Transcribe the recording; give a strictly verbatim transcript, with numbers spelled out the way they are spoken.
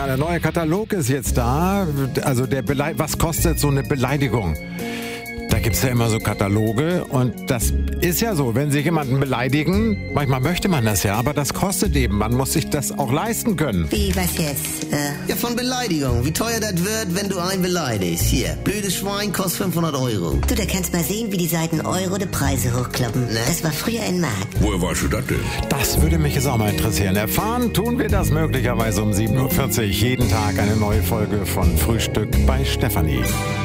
Ja, der neue Katalog ist jetzt da. Also der Belei- was kostet so eine Beleidigung? Da gibt's ja immer so Kataloge und das ist ja so, wenn Sie jemanden beleidigen, manchmal möchte man das ja, aber das kostet eben, man muss sich das auch leisten können. Wie, was jetzt? Äh? Ja, von Beleidigung. Wie teuer das wird, wenn du einen beleidigst. Hier, blödes Schwein kostet fünfhundert Euro. Du, da kannst mal sehen, wie die Seiten Euro die Preise hochkloppen. Ne? Das war früher ein Markt. Woher weißt du das denn? Das würde mich jetzt auch mal interessieren. Erfahren tun wir das möglicherweise um sieben Uhr vierzig. Jeden Tag eine neue Folge von Frühstück bei Stefanie.